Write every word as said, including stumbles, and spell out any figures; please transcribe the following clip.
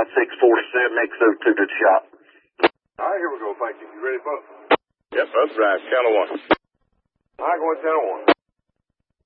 five six four seven X oh two to the shop. All right, here we go. Thank you. You ready, folks? Yes, sir. Drive. Channel one. All right, going channel one.